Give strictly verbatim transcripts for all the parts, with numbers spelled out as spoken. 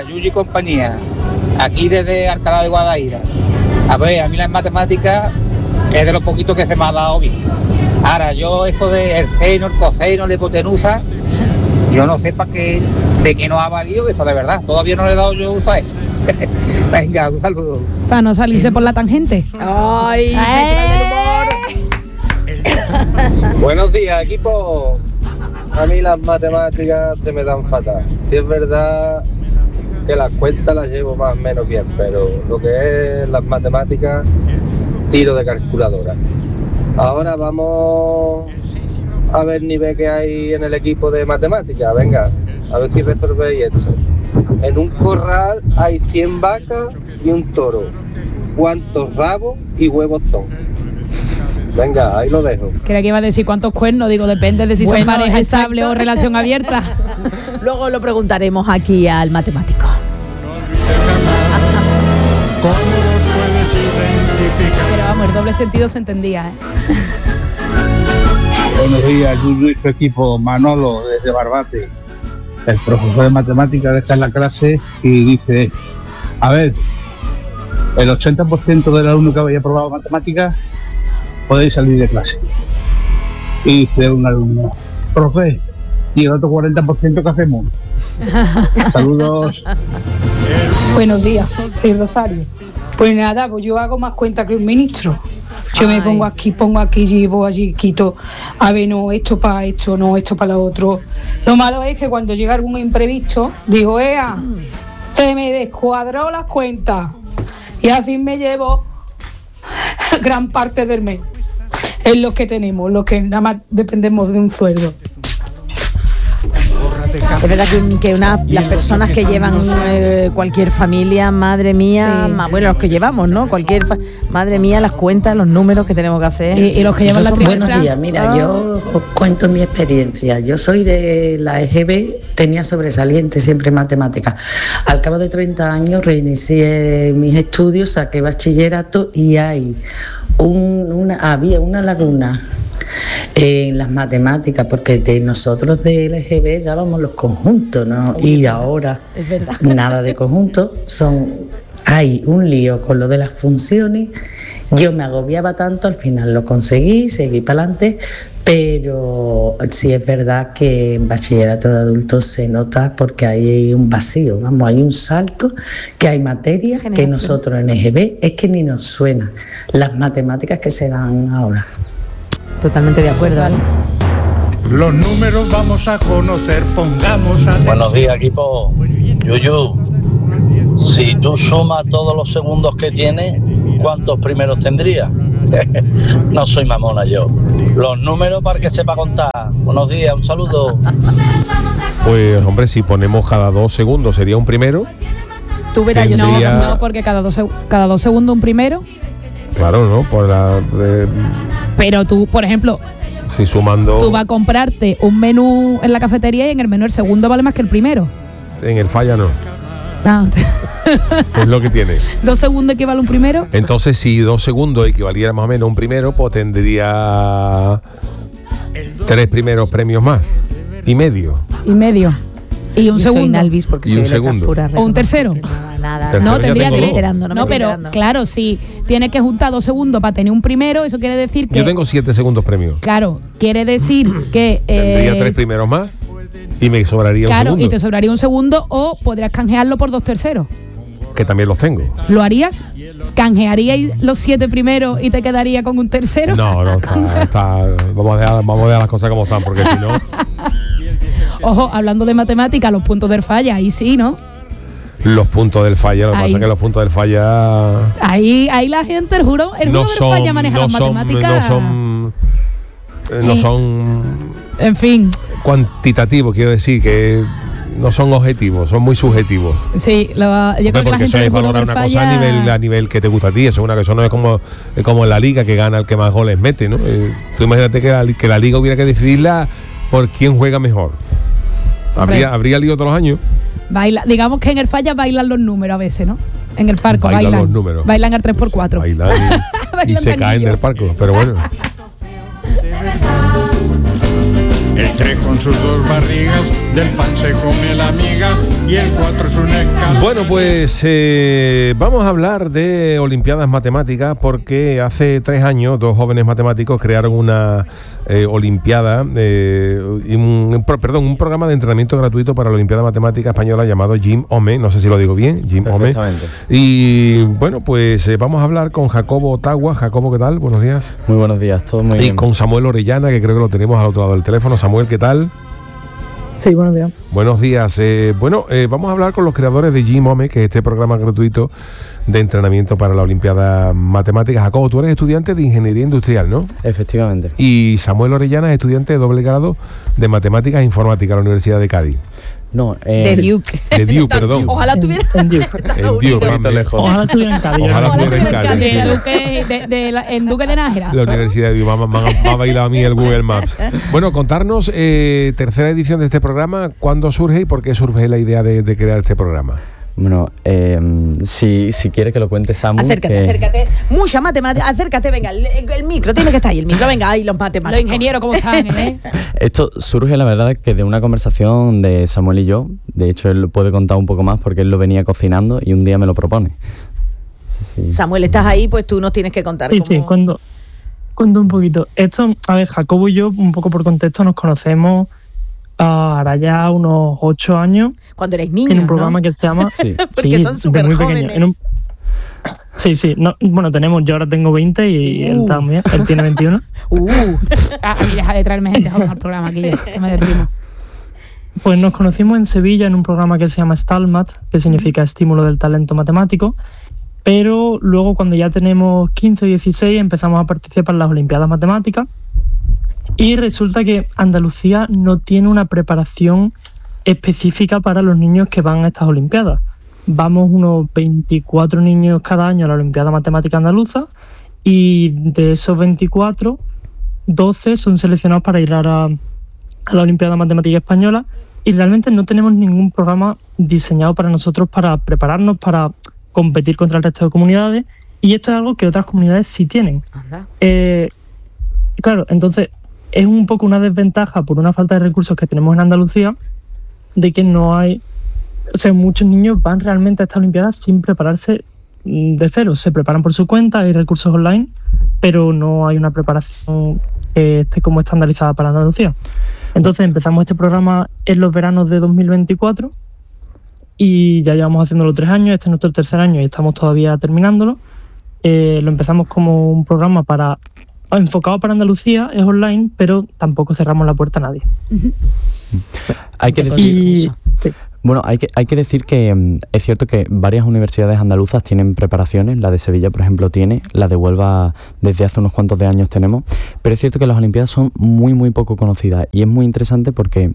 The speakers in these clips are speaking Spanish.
Yuyu y compañía, aquí desde Alcalá de Guadaira. A ver, a mí las matemáticas es de lo poquito que se me ha dado bien. Ahora, yo esto de el seno, el coseno, la hipotenusa, yo no sé para qué, de qué nos ha valido eso, de verdad. Todavía no le he dado yo uso a eso. Venga, un saludo. Para no salirse por la tangente. ¡Ay! Buenos días, equipo. A mí las matemáticas se me dan fatal. Si es verdad que las cuentas las llevo más o menos bien, pero lo que es las matemáticas, tiro de calculadora. Ahora vamos a ver nivel que hay en el equipo de matemáticas. Venga, a ver si resolvéis esto. En un corral hay cien vacas y un toro. ¿Cuántos rabos y huevos son? Venga, ahí lo dejo. Creo que iba a decir cuántos cuernos. Digo, depende de si Bueno, son pareja exacto. estable o relación abierta. Luego lo preguntaremos aquí al matemático. ¿Cómo los puedes identificar? Pero vamos, el doble sentido se entendía, ¿eh? Buenos días, Yuyu y su equipo. Manolo, desde Barbate. El profesor de matemáticas está en la clase y dice: a ver, el ochenta por ciento del alumno que había probado matemáticas podéis salir de clase. Y dice un alumno: profe, ¿y el otro cuarenta por ciento qué hacemos? Saludos. Buenos días, soy Rosario. Pues nada, pues yo hago más cuenta que un ministro. Yo Ay. me pongo aquí, pongo aquí, llevo allí, quito. A ver, no, esto para esto, no, esto para lo otro. Lo malo es que cuando llega algún imprevisto, digo, ea, se me descuadró las cuentas. Y así me llevo gran parte del mes. Es lo que tenemos, lo que nada más dependemos de un sueldo. Es verdad que, que una, las personas que llevan eh, cualquier familia, madre mía, sí. ma, bueno, los que llevamos, ¿no? Cualquier fa- madre mía, las cuentas, los números que tenemos que hacer. Y, y los que llevan la trimestral. Buenos días, mira, oh. yo os cuento mi experiencia. Yo soy de la E G B, tenía sobresaliente siempre en matemáticas. Al cabo de treinta años reinicié mis estudios, saqué bachillerato y hay un, una, había una laguna en las matemáticas, porque de nosotros de L G B dábamos los conjuntos, ¿no? Y ahora es verdad. Nada de conjuntos, son hay un lío con lo de las funciones. Yo me agobiaba tanto, al final lo conseguí, seguí para adelante, pero sí es verdad que en bachillerato de adultos se nota porque hay un vacío, vamos, hay un salto, que hay materias que nosotros en E G B es que ni nos suena, las matemáticas que se dan ahora. Totalmente de acuerdo, ¿vale? Los números vamos a conocer, pongamos atención. Buenos días, equipo. Yuyu, si tú sumas todos los segundos que tienes, ¿cuántos primeros tendrías? No soy mamona yo. Los números para que sepa contar. Buenos días, un saludo. Pues, hombre, si ponemos cada dos segundos sería un primero. Tú verás, tendría... yo no, no, porque cada dos, cada dos segundos un primero. Claro, ¿no? Por la, eh... Pero tú, por ejemplo, si sumando... tú vas a comprarte un menú en la cafetería y en el menú el segundo vale más que el primero. En el falla no. Ah. Es lo que tiene. ¿Dos segundos equivale a un primero? Entonces, si dos segundos equivaliera más o menos a un primero, pues tendría tres primeros premios más. Y medio. Y medio. Y un y segundo. Alvis porque y soy un segundo. Pura, o un tercero. No, nada. Tercero no, tendría que enterando, no, no pero enterando. claro, si tienes que juntar dos segundos para tener un primero, eso quiere decir que... Yo tengo siete segundos premios. Claro, quiere decir que... Tendría eh, tres primeros más y me sobraría claro, un segundo. y te sobraría un segundo o podrías canjearlo por dos terceros. Que también los tengo. ¿Lo harías? ¿Canjearíais los siete primeros y te quedaría con un tercero? No, no, está, está, vamos, a dejar, vamos a dejar las cosas como están, porque si no... Ojo, hablando de matemática, los puntos del falla, ahí sí, ¿no? Los puntos del falla, lo que ahí, pasa es que los puntos del falla... Ahí, ahí la gente, el juro, el no juro del son, falla maneja no las son, matemáticas. No son... No eh, son... En fin. Cuantitativos, quiero decir, que... No son objetivos, son muy subjetivos. Sí, lo, yo Hombre, creo que la porque eso gente es valorar una falla... cosa a nivel, a nivel que te gusta a ti. Eso es una cosa, no es como, es como en la liga que gana el que más goles mete, ¿no? Eh, tú imagínate que la, que la liga hubiera que decidirla por quién juega mejor. Habría, habría lío todos los años. Baila, digamos que en el falla bailan los números a veces, ¿no? En el parco bailan. bailan los números. Bailan al tres por cuatro. Bailan y, bailan y se caen del parco, pero bueno. El tres con sus dos barrigas del pan se come la miga y el cuatro es un escalón. Bueno, pues eh, vamos a hablar de Olimpiadas Matemáticas porque hace tres años dos jóvenes matemáticos crearon una eh, Olimpiada, eh, un, un, perdón, un programa de entrenamiento gratuito para la Olimpiada Matemática Española llamado Gym Home, no sé si lo digo bien, Gym Home. Y bueno, pues eh, vamos a hablar con Jacobo Otawa. Jacobo, ¿qué tal? Buenos días. Muy buenos días, todo muy y bien. Y con Samuel Orellana, que creo que lo tenemos al otro lado del teléfono. Samuel, ¿qué tal? Sí, buenos días. Buenos días. Eh, bueno, eh, vamos a hablar con los creadores de Gym Home, que es este programa gratuito de entrenamiento para la Olimpiada Matemática. Jacobo, tú eres estudiante de Ingeniería Industrial, ¿no? Efectivamente. Y Samuel Orellana es estudiante de doble grado de Matemáticas e Informática en la Universidad de Cádiz. No, eh, de Duke. De Duke, perdón. Ojalá estuviera en Duke. En Duke, más lejos. Ojalá estuviera en Cádiz. Ojalá estuviera en Cádiz. De Duque, de, de la, en Duque de Nájera. La Universidad de Duke. Me ha bailado a mí el Google Maps. Bueno, contarnos, eh, tercera edición de este programa, ¿cuándo surge y por qué surge la idea de, de crear este programa? Bueno, eh, si, si quiere que lo cuente Samu. Acércate, que... acércate. Mucha matemática. Acércate, venga. El, el micro, tiene que estar ahí. El micro, venga, ahí los matemáticos. Los ingenieros, ¿cómo están? ¿eh? Esto surge, la verdad, que de una conversación de Samuel y yo. De hecho, él lo puede contar un poco más porque él lo venía cocinando y un día me lo propone. Sí, sí. Samuel, estás ahí, pues tú nos tienes que contar. Sí, cómo... sí, cuando, cuando un poquito. Esto, a ver, Jacobo y yo, un poco por contexto, nos conocemos ahora ya unos ocho años. Cuando eres niño, en un programa, ¿no?, que se llama... Sí, porque sí, son súper jóvenes. En un, sí, sí. No, bueno, tenemos, yo ahora tengo veinte y uh. él también. Él tiene veintiuno. Uh. Ah, a mí deja de traerme gente joven al programa, que yo que me deprimo. Pues nos conocimos en Sevilla en un programa que se llama STALMAT, que significa Estímulo del Talento Matemático. Pero luego, cuando ya tenemos quince o dieciséis, empezamos a participar en las Olimpiadas Matemáticas. Y resulta que Andalucía no tiene una preparación específica para los niños que van a estas Olimpiadas. Vamos unos veinticuatro niños cada año a la Olimpiada Matemática Andaluza y de esos veinticuatro, doce son seleccionados para ir a la, a la Olimpiada Matemática Española y realmente no tenemos ningún programa diseñado para nosotros para prepararnos para competir contra el resto de comunidades y esto es algo que otras comunidades sí tienen. Eh, claro, entonces... es un poco una desventaja por una falta de recursos que tenemos en Andalucía, de que no hay... O sea, muchos niños van realmente a estas Olimpiadas sin prepararse de cero. Se preparan por su cuenta, hay recursos online, pero no hay una preparación que esté como estandarizada para Andalucía. Entonces empezamos este programa en los veranos de dos mil veinticuatro y ya llevamos haciéndolo tres años, este es nuestro tercer año y estamos todavía terminándolo. Eh, lo empezamos como un programa para... enfocado para Andalucía, es online, pero tampoco cerramos la puerta a nadie. Uh-huh. Hay que decir, y, sí. Bueno, hay que, hay que decir que um, es cierto que varias universidades andaluzas tienen preparaciones, la de Sevilla, por ejemplo, tiene, la de Huelva desde hace unos cuantos de años tenemos, pero es cierto que las Olimpiadas son muy, muy poco conocidas y es muy interesante porque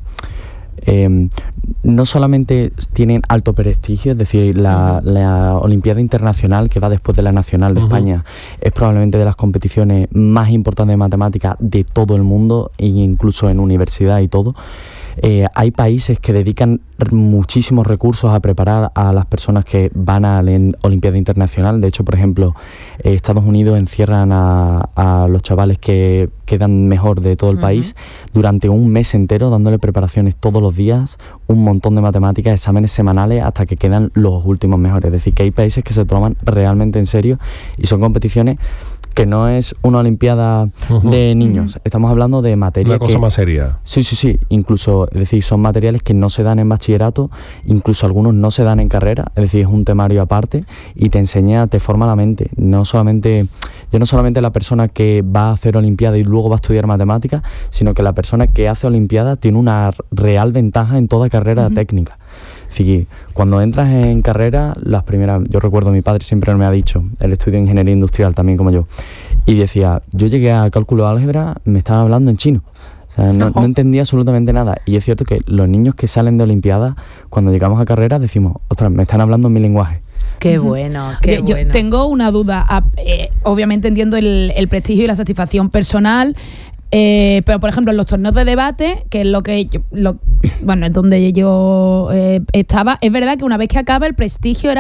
Eh, no solamente tienen alto prestigio, es decir, la, uh-huh. la Olimpiada Internacional, que va después de la Nacional de uh-huh. España, es probablemente de las competiciones más importantes de matemáticas de todo el mundo, e incluso en universidad y todo. Eh, hay países que dedican muchísimos recursos a preparar a las personas que van a la Olimpiada Internacional. De hecho, por ejemplo, eh, Estados Unidos encierran a, a los chavales que quedan mejor de todo el uh-huh. país durante un mes entero, dándole preparaciones todos los días, un montón de matemáticas, exámenes semanales, hasta que quedan los últimos mejores. Es decir, que hay países que se toman realmente en serio y son competiciones que no es una olimpiada uh-huh. de niños. Estamos hablando de materias. Una cosa que, más seria. Sí, sí, sí. Incluso, es decir, son materiales que no se dan en bachillerato, incluso algunos no se dan en carrera, es decir, es un temario aparte y te enseña, te forma la mente. No solamente, ya no solamente la persona que va a hacer olimpiada y luego va a estudiar matemáticas, sino que la persona que hace olimpiada tiene una real ventaja en toda carrera uh-huh. técnica. Es decir, cuando entras en carrera, las primeras, yo recuerdo, mi padre siempre me ha dicho, él estudió ingeniería industrial también como yo, y decía, yo llegué a cálculo álgebra, me estaban hablando en chino. O sea, no, no entendía absolutamente nada. Y es cierto que los niños que salen de olimpiadas, cuando llegamos a carrera, decimos, ostras, me están hablando en mi lenguaje. Qué bueno, qué yo, bueno. Yo tengo una duda. Eh, obviamente entiendo el, el prestigio y la satisfacción personal. Eh, pero por ejemplo en los torneos de debate, que es lo que yo, lo, bueno, es donde yo eh, estaba, es verdad que una vez que acaba el prestigio era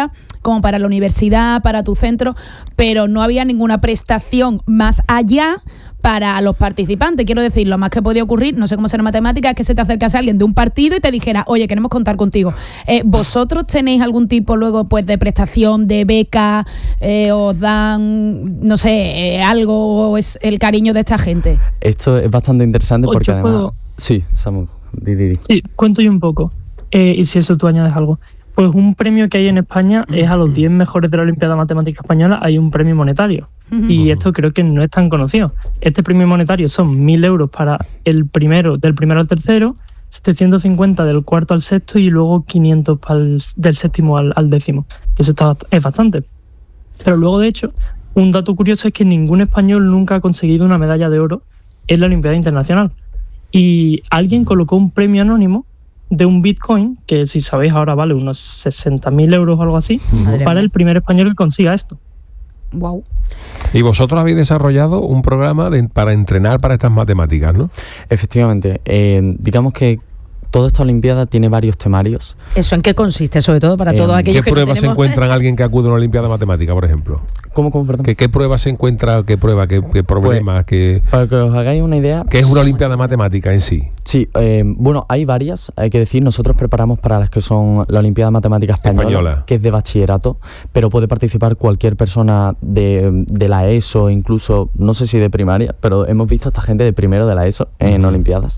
como para la universidad, para tu centro, pero no había ninguna prestación más allá para los participantes. Quiero decir, lo más que podía ocurrir, no sé cómo será en matemáticas, es que se te acercase alguien de un partido y te dijera, oye, queremos contar contigo. Eh, ¿Vosotros tenéis algún tipo luego pues de prestación, de beca, eh, os dan, no sé, eh, algo, o es el cariño de esta gente? Esto es bastante interesante Oye, porque yo además... puedo- Sí, Samu, di, di, di. Sí, cuento yo un poco. Eh, y si eso tú añades algo. Pues un premio que hay en España es a los diez mejores de la Olimpiada Matemática Española, hay un premio monetario. Ujú. Y esto creo que no es tan conocido. Este premio monetario son mil euros para el primero, del primero al tercero, setecientos cincuenta del cuarto al sexto y luego quinientos para el- del séptimo al, al décimo. Eso está, bast- es bastante. Pero luego, de hecho, un dato curioso es que ningún español nunca ha conseguido una medalla de oro en la Olimpiada Internacional. Y alguien colocó un premio anónimo de un Bitcoin, que si sabéis ahora vale unos sesenta mil euros o algo así, Madre para mía. el primer español que consiga esto. Wow. Y vosotros habéis desarrollado un programa de- para entrenar para estas matemáticas, ¿no? Efectivamente, eh, digamos que toda esta Olimpiada tiene varios temarios. ¿Eso en qué consiste? Sobre todo para Eh, todos aquellos ¿Qué que no pruebas se tenemos... encuentran alguien que acude a una Olimpiada de Matemática, por ejemplo? ¿Cómo, cómo, perdón? ¿Qué, qué pruebas se encuentra? ¿Qué prueba? ¿Qué, qué problemas? ¿Qué, Para que os hagáis una idea... qué es una Olimpiada de Matemática en sí? Sí, eh, bueno, hay varias, hay que decir, nosotros preparamos para las que son la Olimpiada Matemática Española, Española. que es de bachillerato, pero puede participar cualquier persona de, de la ESO, incluso, no sé si de primaria, pero hemos visto a esta gente de primero de la ESO en Olimpiadas.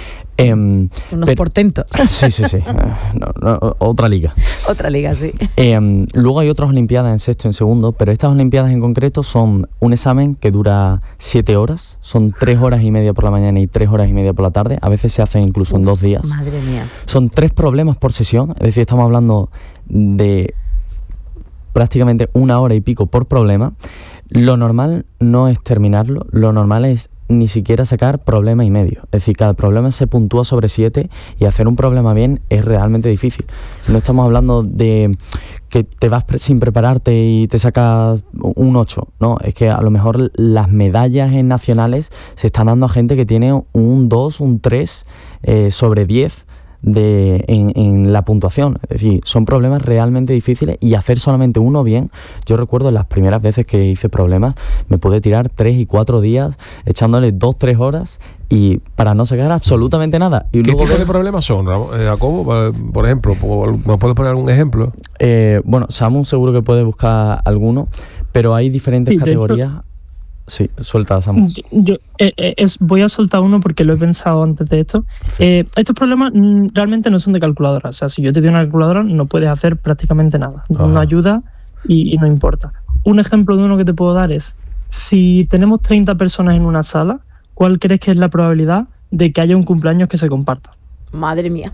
Em, Unos pero- portentos. Sí, sí, sí, eh, no, no, otra liga. Otra liga, sí. Eh, luego hay otras Olimpiadas en sexto y en segundo, pero estas Olimpiadas en concreto son un examen que dura siete horas, son tres horas y media por la mañana y tres horas y media por la tarde, a veces se hacen incluso en dos días. Madre mía. Son tres problemas por sesión, es decir, estamos hablando de prácticamente una hora y pico por problema. Lo normal no es terminarlo, lo normal es ni siquiera sacar problema y medio. Es decir, cada problema se puntúa sobre siete y hacer un problema bien es realmente difícil. No estamos hablando de que te vas pre- sin prepararte y te sacas un ocho, ¿no? Es que a lo mejor las medallas en nacionales se están dando a gente que tiene un dos, un tres eh, sobre diez de, en, en la puntuación. Es decir, son problemas realmente difíciles y hacer solamente uno bien. Yo recuerdo las primeras veces que hice problemas, me pude tirar tres y cuatro días echándole dos, tres horas y para no sacar absolutamente nada. Y ¿Qué luego tipo de ves- problemas son, Ramón? Eh, Jacobo, por- por ejemplo? por- ¿Me puedes poner algún ejemplo? Eh, bueno, Samu seguro que puede buscar alguno, pero hay diferentes Sí, de hecho- categorías. Sí, suelta, Samu. Yo, yo, eh, eh, es, voy a soltar uno porque lo he pensado antes de esto. Eh, estos problemas mm, realmente no son de calculadora. O sea, si yo te doy una calculadora, no puedes hacer prácticamente nada. Ajá. No ayuda y, y no importa. Un ejemplo de uno que te puedo dar es, si tenemos treinta personas en una sala, ¿cuál crees que es la probabilidad de que haya un cumpleaños que se comparta? Madre mía.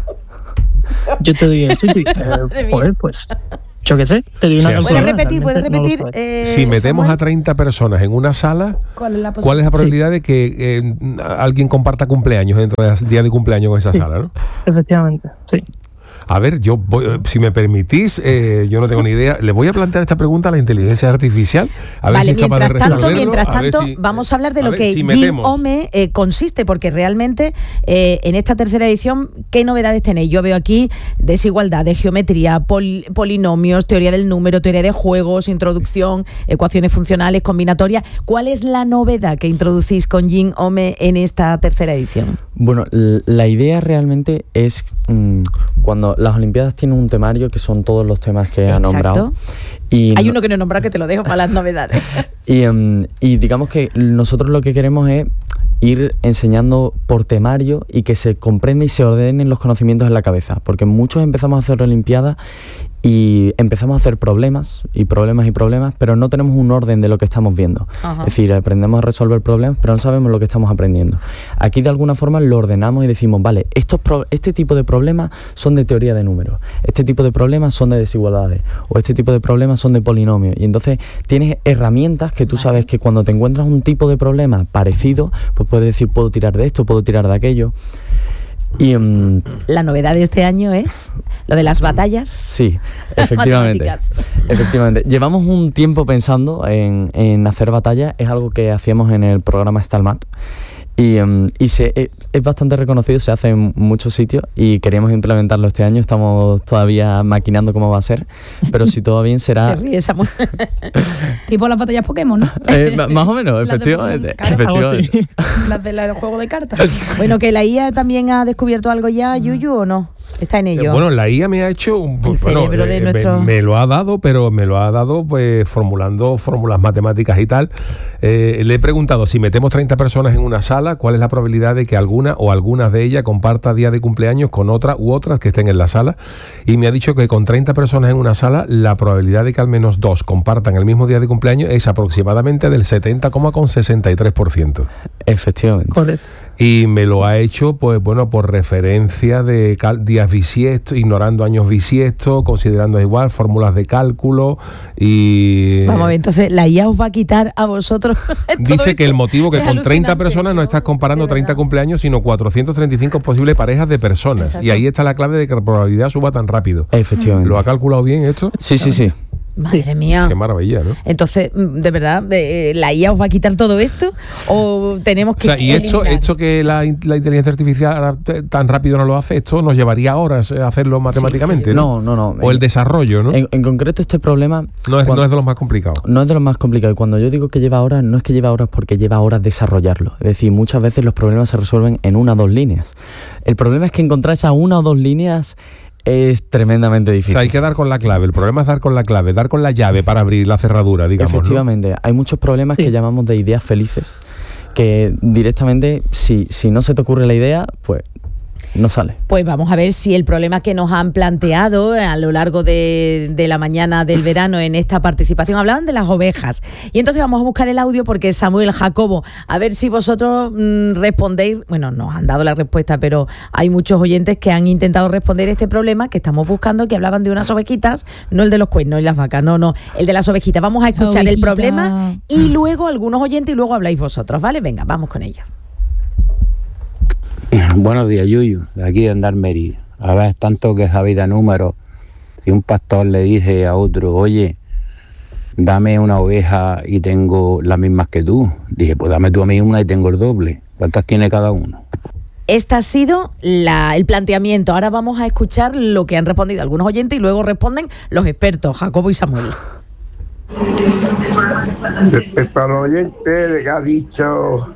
Yo te doy esto y te dices, Madre mía. joder, pues, yo qué sé, te doy una Sí, ¿Puedes calculadora. repetir? ¿Puedes realmente no lo repetir? sabes. eh, si metemos Samuel? a treinta personas en una sala, ¿Cuál es la ¿cuál es la Sí. probabilidad de que eh, alguien comparta cumpleaños dentro del día de cumpleaños con esa Sí. sala, ¿no? Efectivamente, sí. A ver, yo voy, eh, si me permitís, eh, yo no tengo ni idea. Le voy a plantear esta pregunta a la inteligencia artificial. A ver Vale, si es capaz de mientras tanto, resolverlo, mientras a ver tanto, si- vamos a hablar de a lo ver que si Jim metemos. Ome eh, consiste, porque realmente eh, en esta tercera edición, ¿qué novedades tenéis? Yo veo aquí desigualdad, de geometría, pol- polinomios, teoría del número, teoría de juegos, introducción, ecuaciones funcionales, combinatorias. ¿Cuál es la novedad que introducís con Jim Ome en esta tercera edición? Bueno, l- la idea realmente es mm, cuando las Olimpiadas tienen un temario que son todos los temas que ha Exacto. nombrado. Y Hay no- uno que no he nombrado que te lo dejo para las novedades. Y, em, y digamos que nosotros lo que queremos es ir enseñando por temario y que se comprenda y se ordenen los conocimientos en la cabeza, porque muchos empezamos a hacer Olimpiadas y empezamos a hacer problemas y problemas y problemas, pero no tenemos un orden de lo que estamos viendo. Ajá. Es decir, aprendemos a resolver problemas, pero no sabemos lo que estamos aprendiendo. Aquí de alguna forma lo ordenamos y decimos, vale, estos pro- este tipo de problemas son de teoría de números, este tipo de problemas son de desigualdades, o este tipo de problemas son de polinomios. Y entonces tienes herramientas que tú sabes que cuando te encuentras un tipo de problema parecido, pues puedes decir, puedo tirar de esto, puedo tirar de aquello. Y mm, La novedad de este año es lo de las batallas. sí, efectivamente. Matemáticas. Efectivamente. Llevamos un tiempo pensando en, en hacer batallas, es algo que hacíamos en el programa Stalmat. Y, em, y se, eh, es bastante reconocido, se hace en muchos sitios y queríamos implementarlo este año. Estamos todavía maquinando cómo va a ser, pero si todo bien será... Se ríe Samuel. Tipo las batallas Pokémon, ¿no? Eh, más o menos, efectivamente. efectivamente. Las de la del juego de cartas. Bueno, que la I A también ha descubierto algo ya, Yuyu, ¿o no? Está en ello. Bueno, la I A me ha hecho un El bueno, cerebro de eh, nuestro- me, me lo ha dado, pero me lo ha dado pues formulando fórmulas matemáticas y tal. Eh, le he preguntado, si metemos treinta personas en una sala, ¿cuál es la probabilidad de que alguna o algunas de ellas comparta día de cumpleaños con otra u otras que estén en la sala? Y me ha dicho que con treinta personas en una sala, la probabilidad de que al menos dos compartan el mismo día de cumpleaños es aproximadamente del setenta coma sesenta y tres por ciento. Efectivamente. Correcto. Y me lo ha hecho, pues bueno, por referencia de cal- días bisiestos, ignorando años bisiestos, considerando igual fórmulas de cálculo y... Vamos a ver, entonces la I A os va a quitar a vosotros. todo Dice que esto. el motivo que Es con treinta alucinante. personas no estás comparando treinta cumpleaños, sino cuatrocientos treinta y cinco posibles parejas de personas. Exacto. Y ahí está la clave de que la probabilidad suba tan rápido. Efectivamente. ¿Lo ha calculado bien esto? Sí, sí, sí. Madre mía. Qué maravilla, ¿no? Entonces, mm, de verdad, eh, ¿la I A os va a quitar todo esto? ¿O tenemos O que sea, y esto, eliminar? esto que la, in- la inteligencia artificial ahora te- tan rápido no lo hace, esto nos llevaría horas eh, hacerlo matemáticamente, ¿no? No, no, no. O el desarrollo, ¿no? En, en concreto este problema... No es, cuando- no es de los más complicados. No es de los más complicados. Y cuando yo digo que lleva horas, no es que lleva horas porque lleva horas desarrollarlo. Es decir, muchas veces los problemas se resuelven en una o dos líneas. El problema es que encontrar esas una o dos líneas es tremendamente O difícil. sea, hay que dar con la clave. El problema es dar con la clave, dar con la llave para abrir la cerradura, digamos, ¿no? Efectivamente, hay muchos problemas Sí. que llamamos de ideas felices, que directamente, si, si no se te ocurre la idea, pues no sale. Pues vamos a ver si el problema que nos han planteado a lo largo de, de la mañana del verano en esta participación, hablaban de las ovejas. Y entonces vamos a buscar el audio porque Samuel, Jacobo, a ver si vosotros mmm, respondéis, bueno, nos han dado la respuesta, pero hay muchos oyentes que han intentado responder este problema que estamos buscando, que hablaban de unas ovejitas, no el de los cuernos y las vacas, no, no, el de las ovejitas. Vamos a escuchar el Ovejita. problema y luego algunos oyentes y luego habláis vosotros, ¿vale? Venga, vamos con ello. Buenos días, Yuyu, de aquí de Andarmería. A ver, tanto que sabéis de números. Si un pastor le dice a otro, oye, dame una oveja y tengo las mismas que tú, dije, pues dame tú a mí una y tengo el doble. ¿Cuántas tiene cada uno? Este ha sido la, el planteamiento. Ahora vamos a escuchar lo que han respondido algunos oyentes y luego responden los expertos, Jacobo y Samuel. Respecto al oyente que ha dicho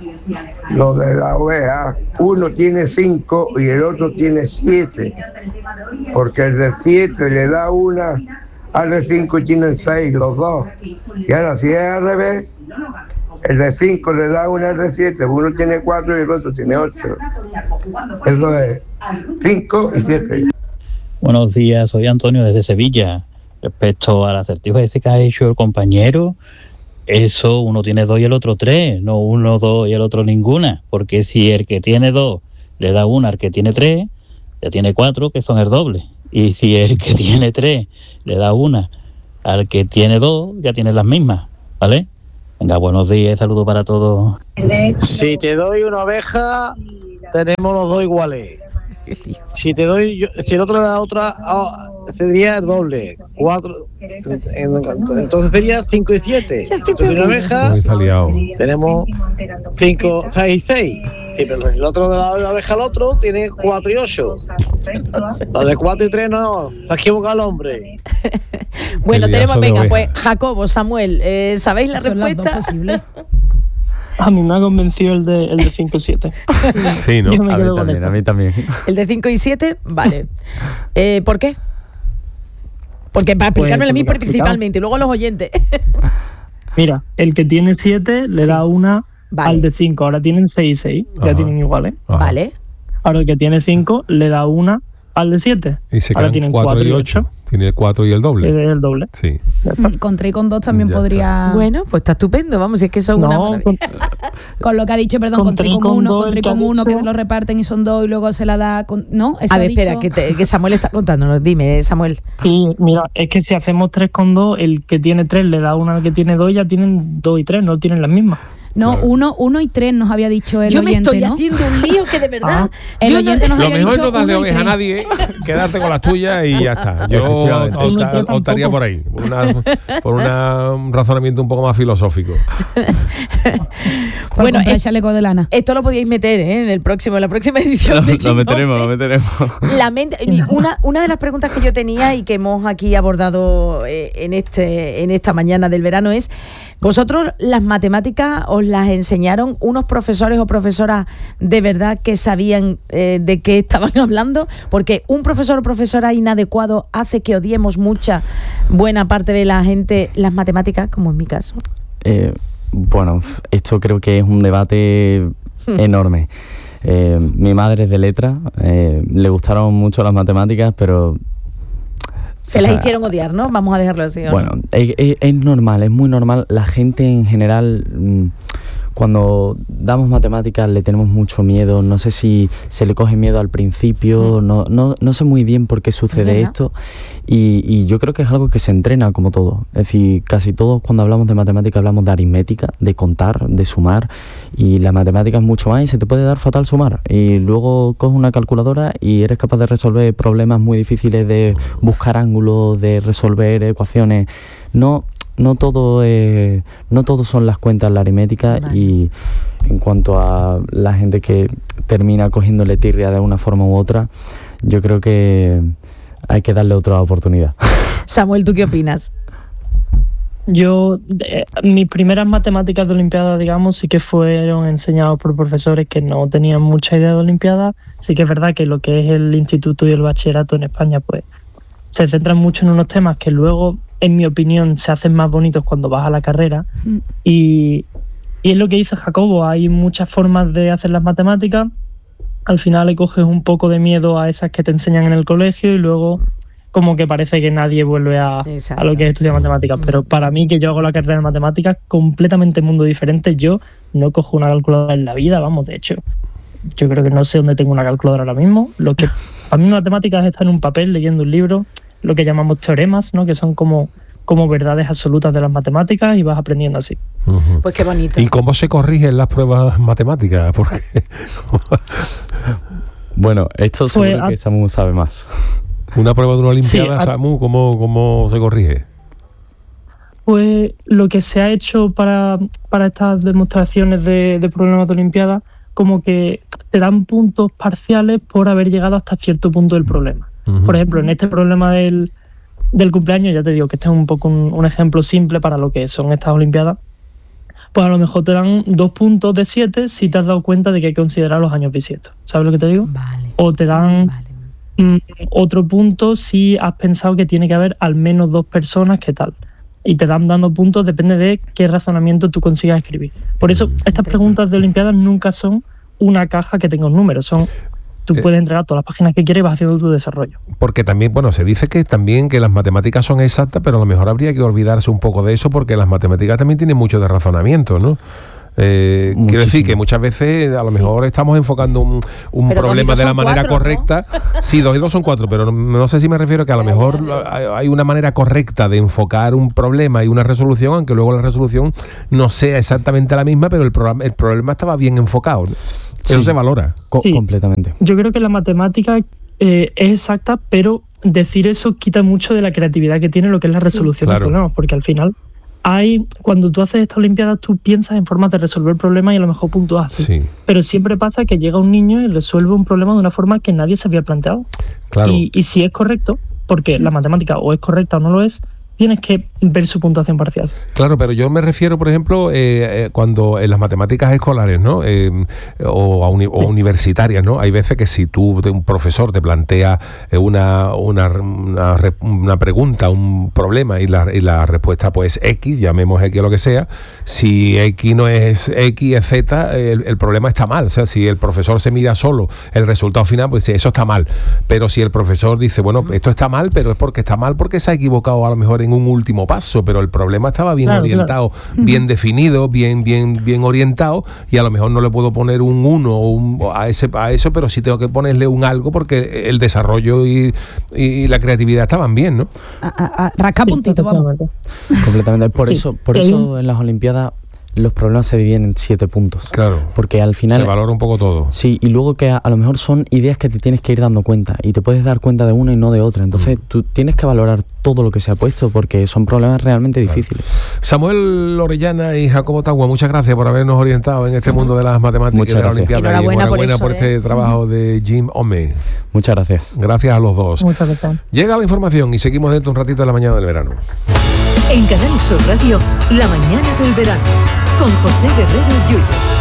lo de la oveja, uno tiene cinco y el otro tiene siete, porque el de siete le da una, al de cinco tienen seis los dos, y ahora si es al revés, el de cinco le da una al de siete, uno tiene cuatro y el otro tiene ocho. Eso es cinco y siete. Buenos días, soy Antonio desde Sevilla. Respecto al acertijo ese que ha hecho el compañero, eso uno tiene dos y el otro tres, no uno, dos y el otro ninguna, porque si el que tiene dos le da una al que tiene tres, ya tiene cuatro, que son el doble, y si el que tiene tres le da una al que tiene dos, ya tiene las mismas, ¿vale? Venga, buenos días, saludos para todos. Si te doy una oveja, tenemos los dos iguales. Si te doy, yo, si el otro le da otra, oh, sería el doble. Cuatro, entonces sería cinco y siete. Tú tienes una oveja, Uy, está liado. tenemos cinco, seis y seis. Sí, pero el otro de la, la oveja al otro tiene cuatro y ocho. Los de cuatro y tres no, se ha equivocado el hombre. Bueno, El tenemos, liazo de venga, oveja. pues Jacobo, Samuel, eh, ¿sabéis la Son las dos respuesta? posibles. A mí me ha convencido el de el de cinco siete. Sí, ¿no? Yo me A mí quedo con también, esto. a mí también. El de cinco y siete, vale. Eh, ¿Por qué? Porque para Pues, explicármelo a mí porque lo he explicado. principalmente y luego a los oyentes. Mira, el que tiene siete le Sí. da una Vale. al de cinco. Ahora tienen seis y seis. Ya Ajá. tienen iguales. Ajá. Vale. Ahora el que tiene cinco le da una al de siete. Y se Ahora quedan tienen cuatro y ocho. Tiene el cuatro y el Es doble. el doble. Sí. Con tres y con dos también Ya podría. Bueno, pues está estupendo, vamos, si es que son una No, maravilla. con, Con lo que ha dicho, perdón, Con con tres tres y con con uno, dos, con el tres que ha con uno, que dicho- se lo reparten y son dos y luego se la da con. ¿No? Eso A ha ver, dicho- espera, que, te- que Samuel está contándonos. Dime, Samuel. y mira, es que si hacemos tres con dos, el que tiene tres le da una al que tiene dos, ya tienen dos y tres, no tienen las mismas. No, Claro. uno, uno y tres nos había dicho el Yo me oyente, estoy ¿no? haciendo un lío que de verdad. El yo oyente nos Lo había mejor es dicho no darle uno y oveja a tres. nadie, quedarte con las tuyas y ya está. Yo Efectivamente. opta- optaría por ahí, por, una, por una- un razonamiento un poco más filosófico. Por Bueno, comprar es- chaleco de lana. Esto lo podíais meter ¿eh? en el próximo, en la próxima edición Lo, de lo Sin meteremos, lo Nombre. meteremos. La mente- una, una de las preguntas que yo tenía y que hemos aquí abordado eh, en, este, en esta mañana del verano es, ¿vosotros las matemáticas os las enseñaron unos profesores o profesoras de verdad que sabían eh, de qué estaban hablando? Porque un profesor o profesora inadecuado hace que odiemos mucha buena parte de la gente las matemáticas, como en mi caso. Eh, bueno, esto creo que es un debate enorme. Eh, mi madre es de letras, eh, le gustaron mucho las matemáticas, pero... Se o las sea, hicieron odiar, ¿no? Vamos a dejarlo así. ¿o no? Bueno, es, es- es normal, es muy normal. La gente en general, mm, cuando damos matemáticas le tenemos mucho miedo. No sé si se le coge miedo al principio, no, no, no sé muy bien por qué sucede ¿verdad? esto. Y, y yo creo que es algo que se entrena como todo. Es decir, casi todos cuando hablamos de matemática hablamos de aritmética, de contar, de sumar. Y la matemática es mucho más y se te puede dar fatal sumar. Y luego coges una calculadora y eres capaz de resolver problemas muy difíciles, de buscar ángulos, de resolver ecuaciones. No, no todo es- no todo son las cuentas, la aritmética. Vale. Y en cuanto a la gente que termina cogiéndole tirria de una forma u otra, yo creo que hay que darle otra oportunidad. Samuel, ¿tú qué opinas? Yo, de- mis primeras matemáticas de Olimpiada, digamos, sí que fueron enseñadas por profesores que no tenían mucha idea de Olimpiada. Sí que es verdad que lo que es el instituto y el bachillerato en España, pues, se centran mucho en unos temas que luego, en mi opinión, se hacen más bonitos cuando vas a la carrera. Mm. Y, y es lo que dice Jacobo, hay muchas formas de hacer las matemáticas. Al final le coges un poco de miedo a esas que te enseñan en el colegio y luego como que parece que nadie vuelve a, a lo que es estudiar matemáticas. Pero para mí, que yo hago la carrera de matemáticas, completamente mundo diferente. Yo no cojo una calculadora en la vida, vamos, de hecho, yo creo que no sé dónde tengo una calculadora ahora mismo. Lo que a mí matemáticas es estar en un papel leyendo un libro, lo que llamamos teoremas, ¿no? Que son como, como verdades absolutas de las matemáticas y vas aprendiendo así. Ujú. Pues qué bonito. ¿Y cómo se corrigen las pruebas matemáticas? Porque Bueno, esto Pues, seguro a- que Samu sabe más. una prueba de una olimpiada, Sí, a- Samu, ¿cómo, cómo se corrige? Pues lo que se ha hecho para, para estas demostraciones de, de problemas de Olimpiada, como que te dan puntos parciales por haber llegado hasta cierto punto del problema. Ujú. Por ejemplo, en este problema del, del cumpleaños, ya te digo que este es un poco un, un ejemplo simple para lo que son estas Olimpiadas, pues a lo mejor te dan dos puntos de siete si te has dado cuenta de que hay que considerar los años bisiestos. ¿Sabes lo que te digo? Vale. O te dan Vale. mm, otro punto si has pensado que tiene que haber al menos dos personas, ¿qué tal? Y te dan dando puntos, depende de qué razonamiento tú consigas escribir. Por eso, estas preguntas de Olimpiadas nunca son una caja que tenga un número, son... Tú Eh. puedes entregar todas las páginas que quieras y vas haciendo tu desarrollo. Porque también, bueno, se dice que también que las matemáticas son exactas, pero a lo mejor habría que olvidarse un poco de eso porque las matemáticas también tienen mucho de razonamiento, ¿no? Eh, quiero decir Muchísimo. que muchas veces a lo mejor estamos enfocando un, un Pero dos y problema dos de la son manera cuatro, ¿no? correcta. Sí, dos y dos son cuatro, pero no, no sé si me refiero que a lo mejor hay hay una manera correcta de enfocar un problema y una resolución, aunque luego la resolución no sea exactamente la misma, pero el, programa, el problema estaba bien enfocado, ¿no? Eso Sí. se valora. Co- Sí. Completamente. Yo creo que la matemática eh, es exacta, pero decir eso quita mucho de la creatividad que tiene lo que es la resolución Claro. de problemas, porque al final hay, cuando tú haces estas Olimpiadas, tú piensas en formas de resolver problemas y a lo mejor puntúas así. Sí, Pero siempre pasa que llega un niño y resuelve un problema de una forma que nadie se había planteado. claro. Y, y si es correcto, porque la matemática o es correcta o no lo es, tienes que ver su puntuación parcial. Claro, pero yo me refiero, por ejemplo, eh, eh, cuando en las matemáticas escolares, ¿no? Eh, o, a uni- o universitarias, ¿no? Hay veces que si tú, un profesor, te plantea eh, una, una, una, re- una pregunta, un problema, y la, y la respuesta pues X, llamemos X o lo que sea, si X no es X, es Z, el, el problema está mal. O sea, si el profesor se mira solo el resultado final, pues sí, eso está mal. Pero si el profesor dice, bueno, esto está mal, pero es porque está mal porque se ha equivocado a lo mejor en un último paso, pero el problema estaba bien Claro, orientado, claro. bien definido, bien bien bien orientado, y a lo mejor no le puedo poner un uno o un, a ese a eso, pero sí tengo que ponerle un algo porque el desarrollo y, y la creatividad estaban bien, ¿no? A, a- a rascar Sí, puntito, vamos. efectivamente. Completamente. Por Sí, eso, por y hay eso un- en las Olimpiadas los problemas se dividen en siete puntos. Claro. Porque al final... Se valora un poco todo. Sí, y luego que a, a lo mejor son ideas que te tienes que ir dando cuenta y te puedes dar cuenta de una y no de otra. Entonces mm. tú tienes que valorar todo lo que se ha puesto porque son problemas realmente claro. difíciles. Samuel Orellana y Jacobo Tagua, muchas gracias por habernos orientado en este mundo de las matemáticas muchas y de la gracias. Olimpiada. Enhorabuena, y enhorabuena por, por, eso, este ¿eh? trabajo de Jim Ome. Muchas gracias. Gracias a los dos. Muchas gracias. Llega la información y seguimos dentro un ratito de la mañana del verano. En Canal Sur Radio, la mañana del verano, con José Guerrero Yuyo.